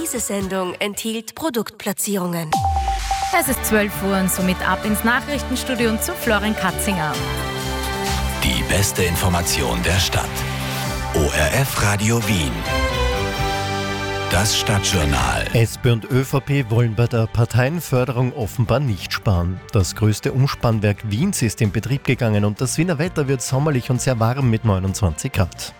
Diese Sendung enthielt Produktplatzierungen. Es ist 12 Uhr und somit ab ins Nachrichtenstudio und zu Florian Katzinger. Die beste Information der Stadt. ORF Radio Wien. Das Stadtjournal. SP und ÖVP wollen bei der Parteienförderung offenbar nicht sparen. Das größte Umspannwerk Wiens ist in Betrieb gegangen und das Wiener Wetter wird sommerlich und sehr warm mit 29 Grad.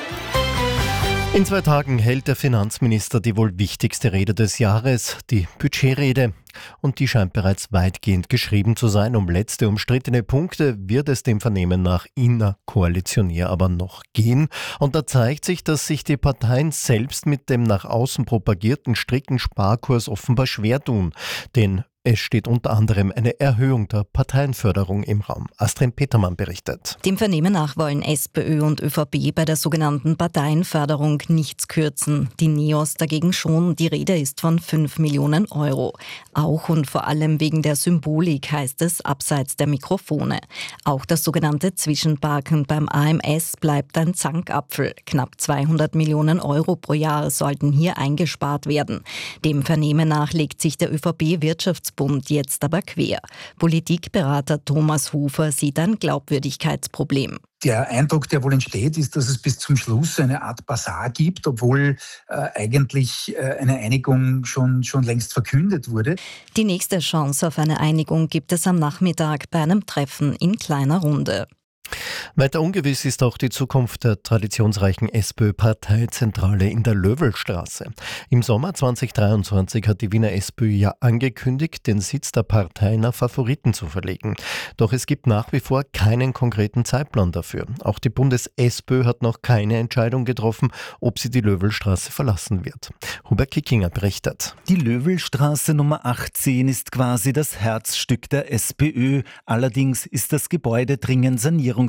In 2 Tagen hält der Finanzminister die wohl wichtigste Rede des Jahres, die Budgetrede. Und die scheint bereits weitgehend geschrieben zu sein. Um letzte umstrittene Punkte wird es dem Vernehmen nach innerkoalitionär aber noch gehen. Und da zeigt sich, dass sich die Parteien selbst mit dem nach außen propagierten strikten Sparkurs offenbar schwer tun. Denn es steht unter anderem eine Erhöhung der Parteienförderung im Raum. Astrid Petermann berichtet. Dem Vernehmen nach wollen SPÖ und ÖVP bei der sogenannten Parteienförderung nichts kürzen. Die NEOS dagegen schon. Die Rede ist von 5 Millionen Euro. Auch und vor allem wegen der Symbolik, heißt es abseits der Mikrofone. Auch das sogenannte Zwischenparken beim AMS bleibt ein Zankapfel. Knapp 200 Millionen Euro pro Jahr sollten hier eingespart werden. Dem Vernehmen nach legt sich der ÖVP-Wirtschaftsbund jetzt aber quer. Politikberater Thomas Hufer sieht ein Glaubwürdigkeitsproblem. Der Eindruck, der wohl entsteht, ist, dass es bis zum Schluss eine Art Basar gibt, obwohl eigentlich eine Einigung schon längst verkündet wurde. Die nächste Chance auf eine Einigung gibt es am Nachmittag bei einem Treffen in kleiner Runde. Weiter ungewiss ist auch die Zukunft der traditionsreichen SPÖ-Parteizentrale in der Löwelstraße. Im Sommer 2023 hat die Wiener SPÖ ja angekündigt, den Sitz der Partei nach Favoriten zu verlegen. Doch es gibt nach wie vor keinen konkreten Zeitplan dafür. Auch die Bundes-SPÖ hat noch keine Entscheidung getroffen, ob sie die Löwelstraße verlassen wird. Hubert Kickinger berichtet. Die Löwelstraße Nummer 18 ist quasi das Herzstück der SPÖ. Allerdings ist das Gebäude dringend sanierungsbedürftig.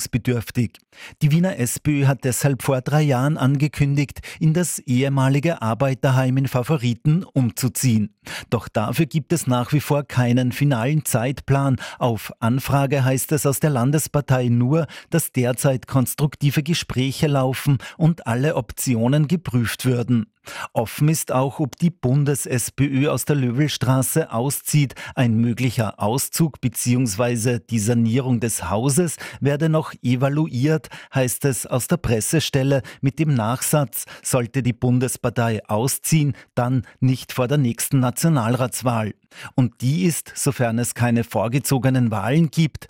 Die Wiener SPÖ hat deshalb vor 3 Jahren angekündigt, in das ehemalige Arbeiterheim in Favoriten umzuziehen. Doch dafür gibt es nach wie vor keinen finalen Zeitplan. Auf Anfrage heißt es aus der Landespartei nur, dass derzeit konstruktive Gespräche laufen und alle Optionen geprüft würden. Offen ist auch, ob die Bundes-SPÖ aus der Löwelstraße auszieht. Ein möglicher Auszug bzw. die Sanierung des Hauses werde noch evaluiert, heißt es aus der Pressestelle mit dem Nachsatz, sollte die Bundespartei ausziehen, dann nicht vor der nächsten Nationalratswahl. Und die ist, sofern es keine vorgezogenen Wahlen gibt,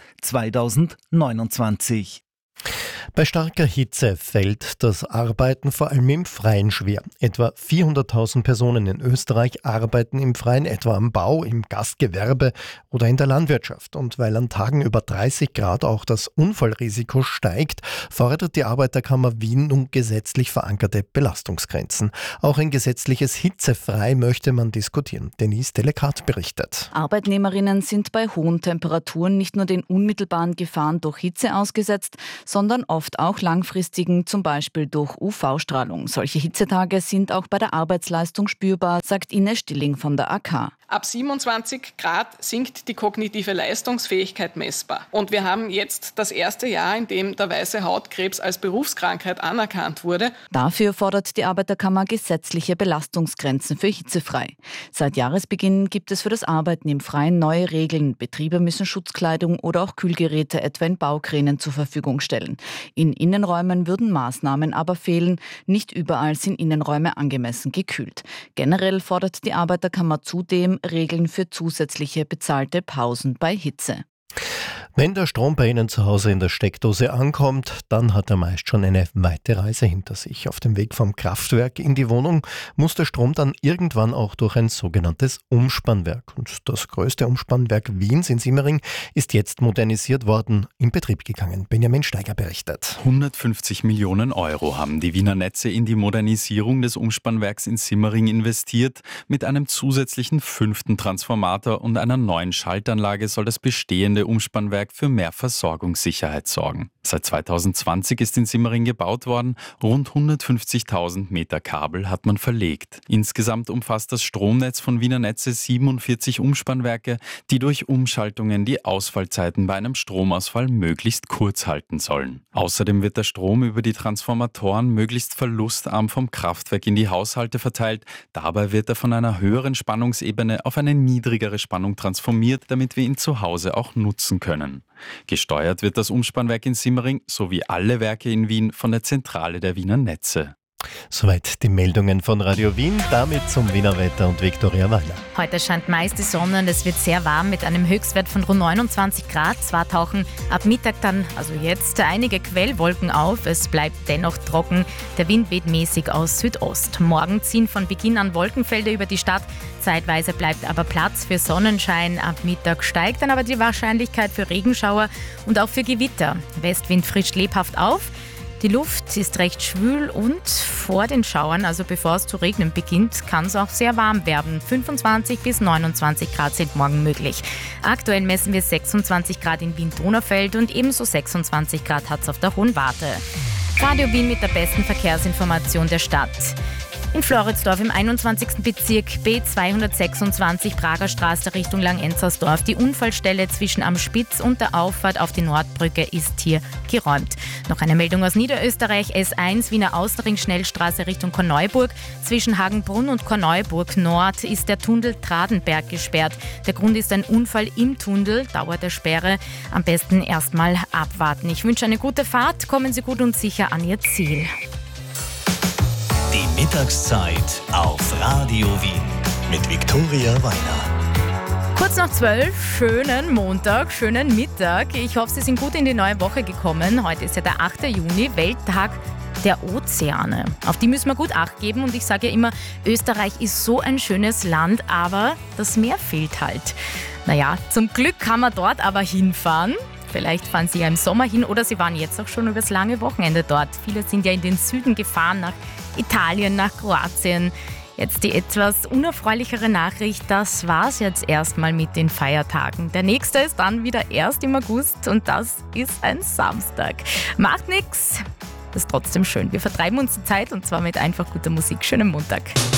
2029. Bei starker Hitze fällt das Arbeiten vor allem im Freien schwer. Etwa 400.000 Personen in Österreich arbeiten im Freien, etwa am Bau, im Gastgewerbe oder in der Landwirtschaft. Und weil an Tagen über 30 Grad auch das Unfallrisiko steigt, fordert die Arbeiterkammer Wien nun gesetzlich verankerte Belastungsgrenzen. Auch ein gesetzliches Hitzefrei möchte man diskutieren. Denise Delekat berichtet. Arbeitnehmerinnen sind bei hohen Temperaturen nicht nur den unmittelbaren Gefahren durch Hitze ausgesetzt, sondern oft auch langfristigen, zum Beispiel durch UV-Strahlung. Solche Hitzetage sind auch bei der Arbeitsleistung spürbar, sagt Ines Stilling von der AK. Ab 27 Grad sinkt die kognitive Leistungsfähigkeit messbar. Und wir haben jetzt das erste Jahr, in dem der weiße Hautkrebs als Berufskrankheit anerkannt wurde. Dafür fordert die Arbeiterkammer gesetzliche Belastungsgrenzen für hitzefrei. Seit Jahresbeginn gibt es für das Arbeiten im Freien neue Regeln. Betriebe müssen Schutzkleidung oder auch Kühlgeräte etwa in Baukränen zur Verfügung stellen. In Innenräumen würden Maßnahmen aber fehlen. Nicht überall sind Innenräume angemessen gekühlt. Generell fordert die Arbeiterkammer zudem Regeln für zusätzliche bezahlte Pausen bei Hitze. Wenn der Strom bei Ihnen zu Hause in der Steckdose ankommt, dann hat er meist schon eine weite Reise hinter sich. Auf dem Weg vom Kraftwerk in die Wohnung muss der Strom dann irgendwann auch durch ein sogenanntes Umspannwerk. Und das größte Umspannwerk Wiens in Simmering ist jetzt modernisiert worden, in Betrieb gegangen. Benjamin Steiger berichtet. 150 Millionen Euro haben die Wiener Netze in die Modernisierung des Umspannwerks in Simmering investiert. Mit einem zusätzlichen 5. Transformator und einer neuen Schaltanlage soll das bestehende Umspannwerk Umspannwerk für mehr Versorgungssicherheit sorgen. Seit 2020 ist in Simmering gebaut worden. Rund 150.000 Meter Kabel hat man verlegt. Insgesamt umfasst das Stromnetz von Wiener Netze 47 Umspannwerke, die durch Umschaltungen die Ausfallzeiten bei einem Stromausfall möglichst kurz halten sollen. Außerdem wird der Strom über die Transformatoren möglichst verlustarm vom Kraftwerk in die Haushalte verteilt. Dabei wird er von einer höheren Spannungsebene auf eine niedrigere Spannung transformiert, damit wir ihn zu Hause auch nutzen können. Gesteuert wird das Umspannwerk in Simmering sowie alle Werke in Wien von der Zentrale der Wiener Netze. Soweit die Meldungen von Radio Wien, damit zum Wiener Wetter und Viktoria Weiler. Heute scheint meist die Sonne und es wird sehr warm mit einem Höchstwert von rund 29 Grad. Zwar tauchen ab Mittag dann, also jetzt, einige Quellwolken auf. Es bleibt dennoch trocken. Der Wind weht mäßig aus Südost. Morgen ziehen von Beginn an Wolkenfelder über die Stadt. Zeitweise bleibt aber Platz für Sonnenschein. Ab Mittag steigt dann aber die Wahrscheinlichkeit für Regenschauer und auch für Gewitter. Westwind frischt lebhaft auf. Die Luft ist recht schwül und vor den Schauern, also bevor es zu regnen beginnt, kann es auch sehr warm werden. 25 bis 29 Grad sind morgen möglich. Aktuell messen wir 26 Grad in Wien-Donaufeld und ebenso 26 Grad hat es auf der Hohen Warte. Radio Wien mit der besten Verkehrsinformation der Stadt. In Floridsdorf im 21. Bezirk B226 Prager Straße Richtung Langenzersdorf. Die Unfallstelle zwischen Am Spitz und der Auffahrt auf die Nordbrücke ist hier geräumt. Noch eine Meldung aus Niederösterreich. S1 Wiener Außenring Schnellstraße Richtung Korneuburg. Zwischen Hagenbrunn und Korneuburg Nord ist der Tunnel Tradenberg gesperrt. Der Grund ist ein Unfall im Tunnel. Dauer der Sperre am besten erstmal abwarten. Ich wünsche eine gute Fahrt. Kommen Sie gut und sicher an Ihr Ziel. Die Mittagszeit auf Radio Wien mit Viktoria Weiler. Kurz nach 12, schönen Montag, schönen Mittag. Ich hoffe, Sie sind gut in die neue Woche gekommen. Heute ist ja der 8. Juni, Welttag der Ozeane. Auf die müssen wir gut Acht geben und ich sage ja immer, Österreich ist so ein schönes Land, aber das Meer fehlt halt. Naja, zum Glück kann man dort aber hinfahren. Vielleicht fahren Sie ja im Sommer hin oder Sie waren jetzt auch schon übers lange Wochenende dort. Viele sind ja in den Süden gefahren, nach Italien, nach Kroatien. Jetzt die etwas unerfreulichere Nachricht, das war's jetzt erstmal mit den Feiertagen. Der nächste ist dann wieder erst im August und das ist ein Samstag. Macht nix, ist trotzdem schön. Wir vertreiben uns die Zeit und zwar mit einfach guter Musik. Schönen Montag.